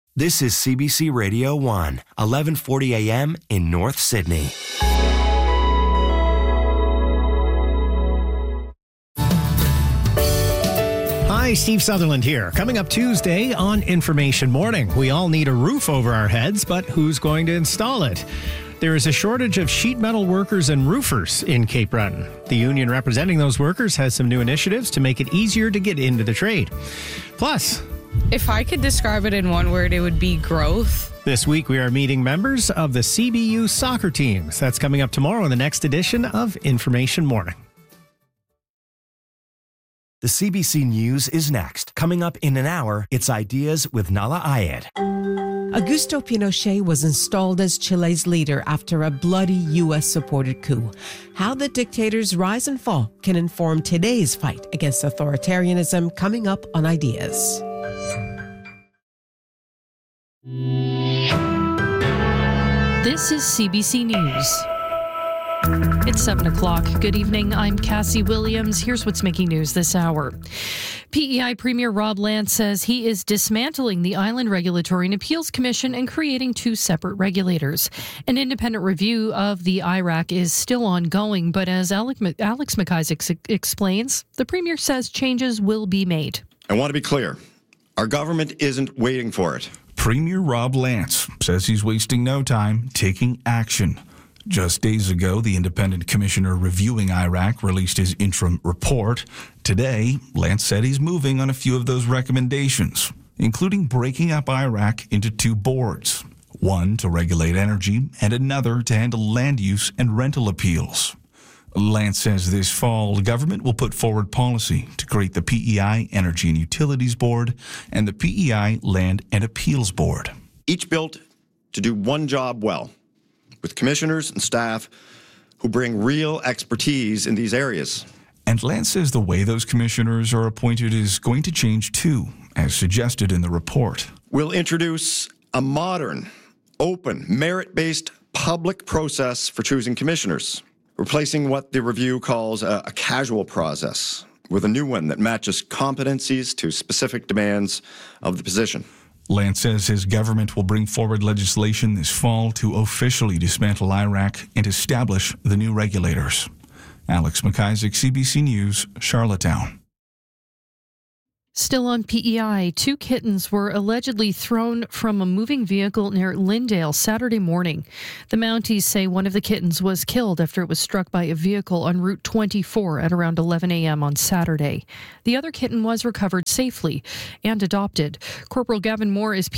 This is CBC Radio 1, 1140 a.m. in North Sydney. Hi, Steve Sutherland here. Coming up Tuesday on Information Morning. We all need a roof over our heads, but who's going to install it? There is a shortage of sheet metal workers and roofers in Cape Breton. The union representing those workers has some new initiatives to make it easier to get into the trade. Plus, if I could describe it in one word, it would be growth. This week we are meeting members of the CBU soccer teams. That's coming up tomorrow in the next edition of Information Morning. The CBC News is next. Coming up in an hour, it's Ideas with Nala Ayed. Augusto Pinochet was installed as Chile's leader after a bloody U.S.-supported coup. How the dictator's rise and fall can inform today's fight against authoritarianism, coming up on Ideas. This is CBC News. It's 7 o'clock. Good evening. I'm Cassie Williams. Here's what's making news this hour. PEI Premier Rob Lance says he is dismantling the Island Regulatory and Appeals Commission and creating two separate regulators. An independent review of the IRAC is still ongoing, but as Alex McIsaac explains, the Premier says changes will be made. I want to be clear. Our government isn't waiting for it. Premier Rob Lance says he's wasting no time taking action. Just days ago, the independent commissioner reviewing IRAC released his interim report. Today, Lance said he's moving on a few of those recommendations, including breaking up IRAC into two boards, one to regulate energy and another to handle land use and rental appeals. Lance says this fall, the government will put forward policy to create the PEI Energy and Utilities Board and the PEI Land and Appeals Board. Each built to do one job well, with commissioners and staff who bring real expertise in these areas. And Lance says the way those commissioners are appointed is going to change too, as suggested in the report. We'll introduce a modern, open, merit-based public process for choosing commissioners, replacing what the review calls a casual process with a new one that matches competencies to specific demands of the position. Lance says his government will bring forward legislation this fall to officially dismantle IRAC and establish the new regulators. Alex McIsaac, CBC News, Charlottetown. Still on PEI, two kittens were allegedly thrown from a moving vehicle near Lyndale Saturday morning. The Mounties say one of the kittens was killed after it was struck by a vehicle on Route 24 at around 11 a.m. on Saturday. The other kitten was recovered safely and adopted. Corporal Gavin Moore is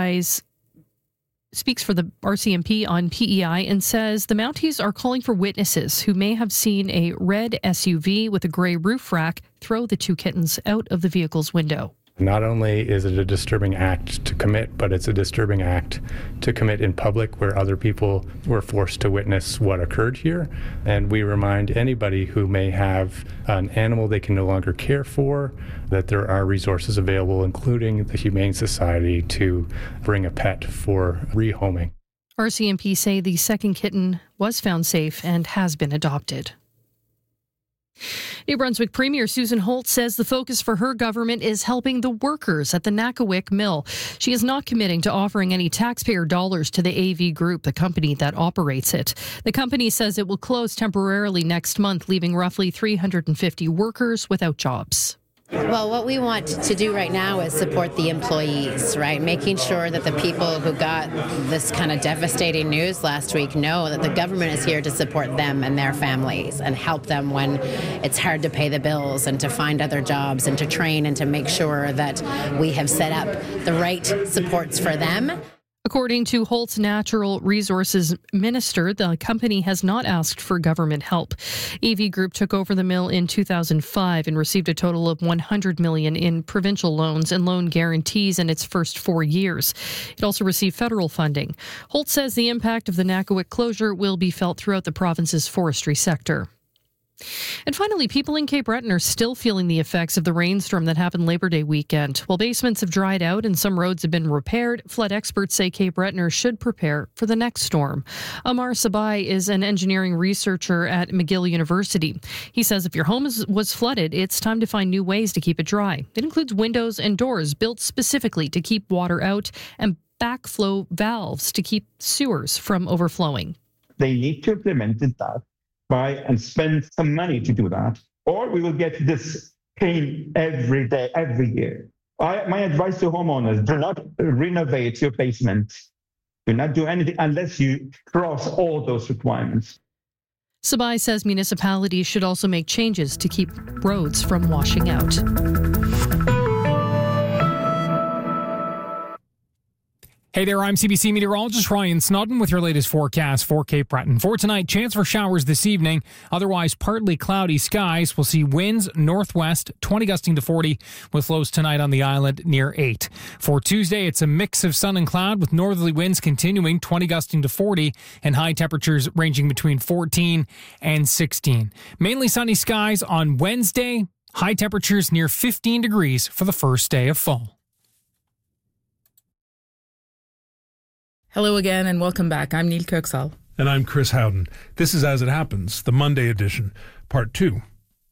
speaks for the RCMP on PEI and says the Mounties are calling for witnesses who may have seen a red SUV with a gray roof rack throw the two kittens out of the vehicle's window. Not only is it a disturbing act to commit, but it's a disturbing act to commit in public where other people were forced to witness what occurred here. And we remind anybody who may have an animal they can no longer care for that there are resources available, including the Humane Society, to bring a pet for rehoming. RCMP say the second kitten was found safe and has been adopted. New Brunswick Premier Susan Holt says the focus for her government is helping the workers at the Nakawick Mill. She is not committing to offering any taxpayer dollars to the AV Group, the company that operates it. The company says it will close temporarily next month, leaving roughly 350 workers without jobs. Well, what we want to do right now is support the employees, right? Making sure that the people who got this kind of devastating news last week know that the government is here to support them and their families and help them when it's hard to pay the bills and to find other jobs and to train and to make sure that we have set up the right supports for them. According to Holt's Natural Resources Minister, the company has not asked for government help. AV Group took over the mill in 2005 and received a total of $100 million in provincial loans and loan guarantees in its first 4 years. It also received federal funding. Holt says the impact of the Nakawick closure will be felt throughout the province's forestry sector. And finally, people in Cape Breton are still feeling the effects of the rainstorm that happened Labor Day weekend. While basements have dried out and some roads have been repaired, flood experts say Cape Bretoners should prepare for the next storm. Amar Sabai is an engineering researcher at McGill University. He says if your home was flooded, it's time to find new ways to keep it dry. It includes windows and doors built specifically to keep water out and backflow valves to keep sewers from overflowing. They need to implement that and spend some money to do that, or we will get this pain every day, every year. My advice to homeowners, do not renovate your basement. Do not do anything unless you cross all those requirements. Sabai says municipalities should also make changes to keep roads from washing out. Hey there, I'm CBC meteorologist Ryan Snodden with your latest forecast for Cape Breton. For tonight, chance for showers this evening. Otherwise, partly cloudy skies. We'll see winds northwest, 20 gusting to 40, with lows tonight on the island near 8. For Tuesday, it's a mix of sun and cloud with northerly winds continuing, 20 gusting to 40, and high temperatures ranging between 14 and 16. Mainly sunny skies on Wednesday, high temperatures near 15 degrees for the first day of fall. Hello again and welcome back. I'm Neil Kirksall. And I'm Chris Howden. This is As It Happens, the Monday edition, part 2.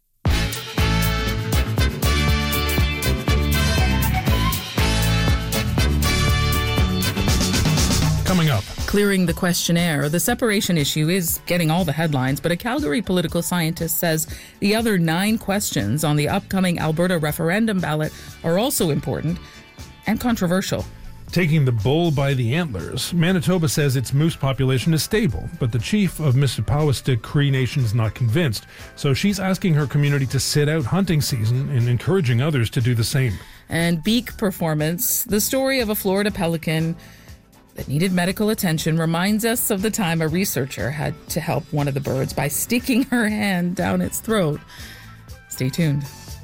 Coming up. Clearing the questionnaire. The separation issue is getting all the headlines, but a Calgary political scientist says the other 9 questions on the upcoming Alberta referendum ballot are also important and controversial. Taking the bull by the antlers, Manitoba says its moose population is stable, but the chief of Mississipauwastuk Cree Nation is not convinced, so she's asking her community to sit out hunting season and encouraging others to do the same. And beak performance, the story of a Florida pelican that needed medical attention, reminds us of the time a researcher had to help one of the birds by sticking her hand down its throat. Stay tuned.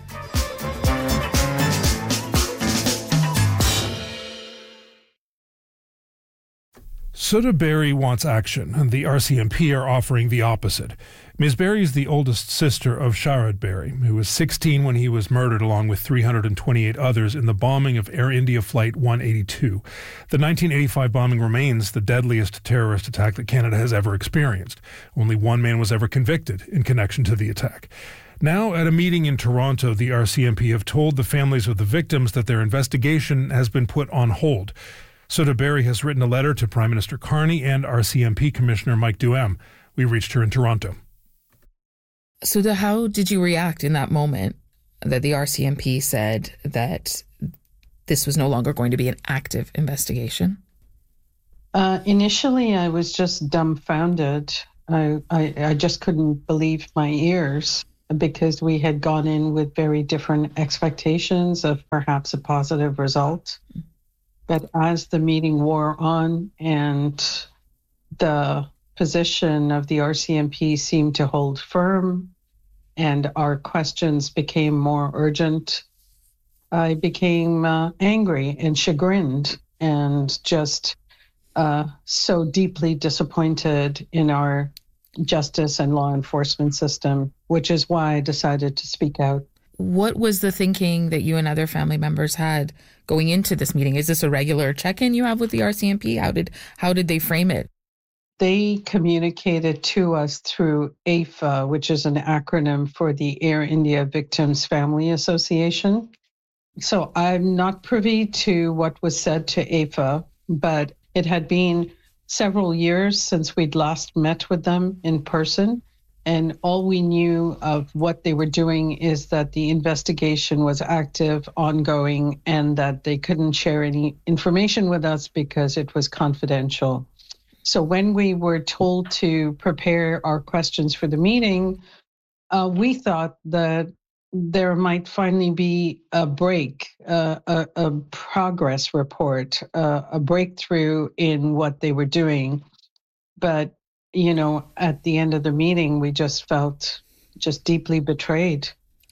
Sudha Berry wants action, and the RCMP are offering the opposite. Ms. Berry is the oldest sister of Sharad Berry, who was 16 when he was murdered along with 328 others in the bombing of Air India Flight 182. The 1985 bombing remains the deadliest terrorist attack that Canada has ever experienced. Only one man was ever convicted in connection to the attack. Now, at a meeting in Toronto, the RCMP have told the families of the victims that their investigation has been put on hold. Sudha Berry has written a letter to Prime Minister Carney and RCMP Commissioner Mike Duhem. We reached her in Toronto. Sudha, how did you react in that moment that the RCMP said that this was no longer going to be an active investigation? Initially, I was just dumbfounded. I just couldn't believe my ears because we had gone in with very different expectations of perhaps a positive result. But as the meeting wore on and the position of the RCMP seemed to hold firm and our questions became more urgent, I became angry and chagrined and just so deeply disappointed in our justice and law enforcement system, which is why I decided to speak out. What was the thinking that you and other family members had going into this meeting? Is this a regular check-in you have with the RCMP? How did they frame it? They communicated to us through AIFA, which is an acronym for the Air India Victims Family Association. So I'm not privy to what was said to AIFA, but it had been several years since we'd last met with them in person. And all we knew of what they were doing is that the investigation was active, ongoing, and that they couldn't share any information with us because it was confidential. So when we were told to prepare our questions for the meeting, we thought that there might finally be a break, a progress report, a breakthrough in what they were doing. But you know, at the end of the meeting, we just felt just deeply betrayed.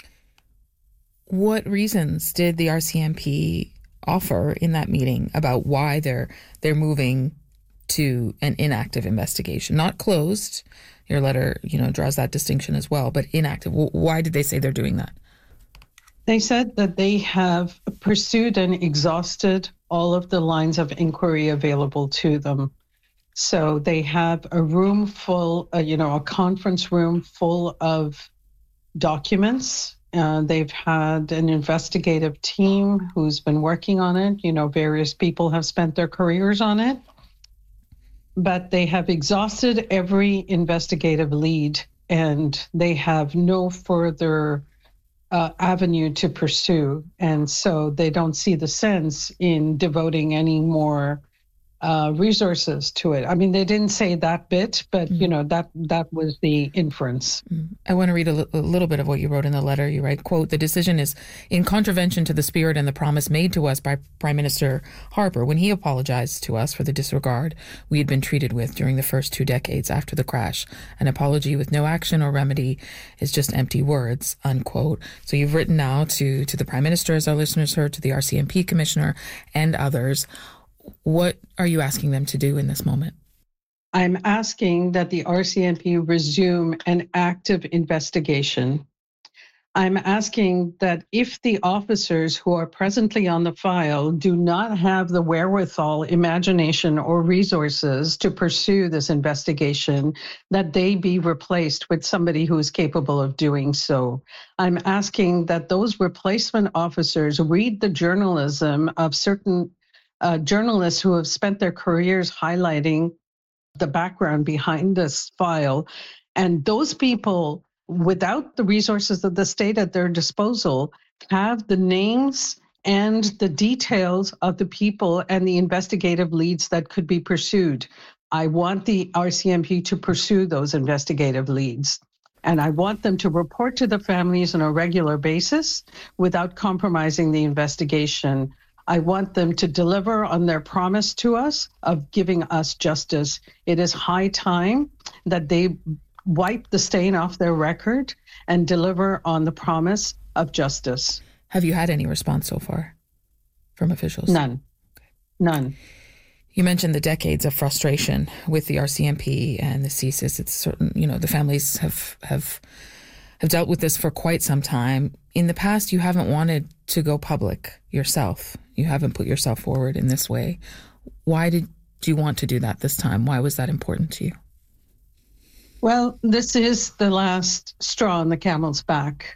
What reasons did the RCMP offer in that meeting about why they're moving to an inactive investigation, not closed. Your letter, draws that distinction as well, but inactive. Why did they say they're doing that? They said that they have pursued and exhausted all of the lines of inquiry available to them. So they have a room full, a conference room full of documents. They've had an investigative team who's been working on it. Various people have spent their careers on it. But they have exhausted every investigative lead, and they have no further avenue to pursue. And so they don't see the sense in devoting any more resources to it. I mean, they didn't say that bit, but that was the inference. I want to read a little bit of what you wrote in the letter. You write, quote, "The decision is in contravention to the spirit and the promise made to us by Prime Minister Harper when he apologized to us for the disregard we had been treated with during the first 2 decades after the crash. An apology with no action or remedy is just empty words," unquote. So you've written now to the Prime Minister, as our listeners heard, to the RCMP Commissioner and others. What are you asking them to do in this moment? I'm asking that the RCMP resume an active investigation. I'm asking that if the officers who are presently on the file do not have the wherewithal, imagination, or resources to pursue this investigation, that they be replaced with somebody who is capable of doing so. I'm asking that those replacement officers read the journalism of certain journalists who have spent their careers highlighting the background behind this file. And those people, without the resources of the state at their disposal, have the names and the details of the people and the investigative leads that could be pursued. I want the RCMP to pursue those investigative leads. And I want them to report to the families on a regular basis without compromising the investigation. I want them to deliver on their promise to us of giving us justice. It is high time that they wipe the stain off their record and deliver on the promise of justice. Have you had any response so far from officials? None. Okay. None. You mentioned the decades of frustration with the RCMP and the CSIS. It's certain, the families have dealt with this for quite some time. In the past, you haven't wanted to go public yourself. You haven't put yourself forward in this way. Why did you want to do that this time? Why was that important to you? Well, this is the last straw on the camel's back.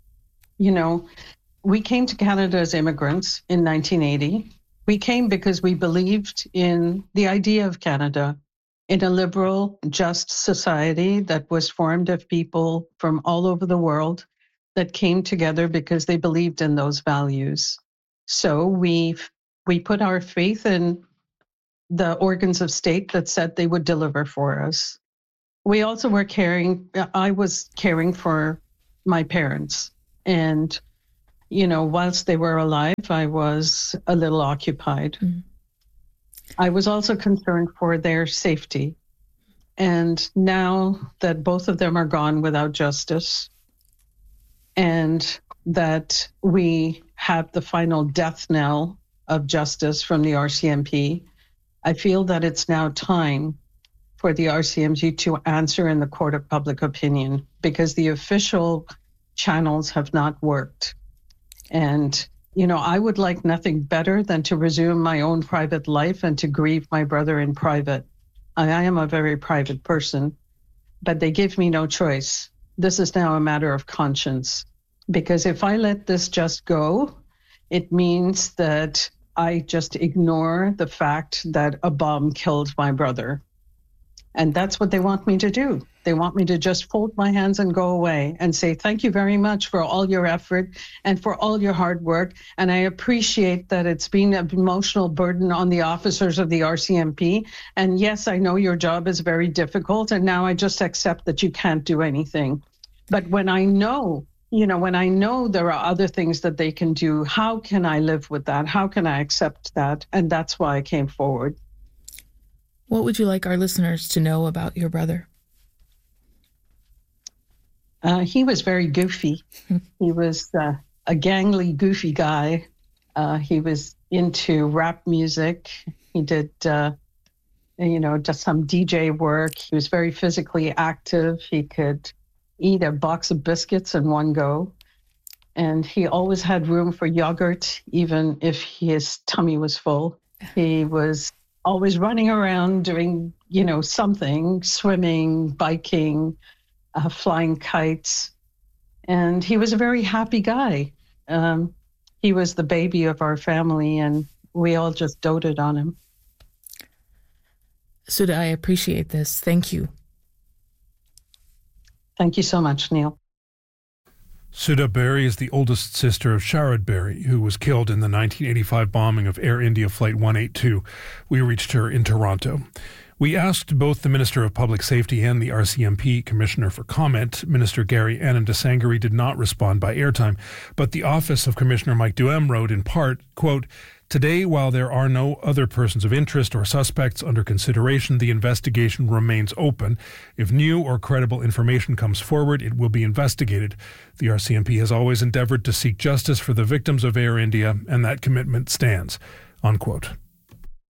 We came to Canada as immigrants in 1980. We came because we believed in the idea of Canada, in a liberal, just society that was formed of people from all over the world that came together because they believed in those values. So we put our faith in the organs of state that said they would deliver for us. We also were I was caring for my parents. And, whilst they were alive, I was a little occupied. Mm-hmm. I was also concerned for their safety. And now that both of them are gone without justice, and that we have the final death knell of justice from the RCMP, I feel that it's now time for the RCMP to answer in the court of public opinion, because the official channels have not worked. And, I would like nothing better than to resume my own private life and to grieve my brother in private. I am a very private person, but they give me no choice. This is now a matter of conscience, because if I let this just go, it means that I just ignore the fact that a bomb killed my brother. And that's what they want me to do. They want me to just fold my hands and go away and say, thank you very much for all your effort and for all your hard work. And I appreciate that it's been an emotional burden on the officers of the RCMP. And yes, I know your job is very difficult. And now I just accept that you can't do anything. But when I know there are other things that they can do, how can I live with that? How can I accept that? And that's why I came forward. What would you like our listeners to know about your brother? He was very goofy. He was a gangly, goofy guy. He was into rap music. He did just some DJ work. He was very physically active. He could eat a box of biscuits in one go. And he always had room for yogurt, even if his tummy was full. He was always running around doing, something, swimming, biking, flying kites. And he was a very happy guy. He was the baby of our family, and we all just doted on him. Sudha, I appreciate this. Thank you. Thank you so much, Neil. Sudha Berry is the oldest sister of Sharad Berry, who was killed in the 1985 bombing of Air India Flight 182. We reached her in Toronto. We asked both the Minister of Public Safety and the RCMP Commissioner for comment. Minister Gary Anand-Desangari did not respond by airtime, but the office of Commissioner Mike Duhem wrote in part, quote, "Today, while there are no other persons of interest or suspects under consideration, the investigation remains open. If new or credible information comes forward, it will be investigated. The RCMP has always endeavored to seek justice for the victims of Air India, and that commitment stands." Unquote.